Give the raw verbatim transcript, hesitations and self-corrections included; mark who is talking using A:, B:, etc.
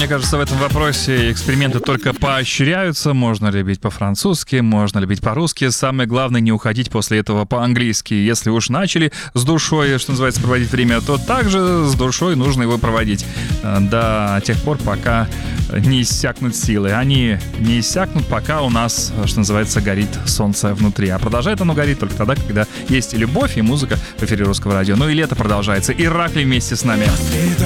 A: мне кажется, в этом вопросе эксперименты только поощряются. Можно любить по-французски, можно любить по-русски. Самое главное, не уходить после этого по-английски. Если уж начали с душой, что называется, проводить время, то также с душой нужно его проводить до тех пор, пока не иссякнут силы. Они не иссякнут, пока у нас, что называется, горит солнце внутри. А продолжает оно гореть только тогда, когда есть и любовь, и музыка в эфире Русского радио. Ну и лето продолжается. Иракли вместе с нами.